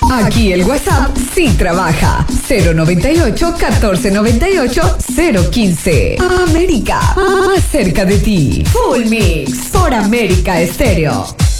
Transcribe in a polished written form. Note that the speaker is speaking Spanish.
Aquí el WhatsApp sí trabaja. 098-1498-015. América, más cerca de ti. Full Mix por América Estéreo.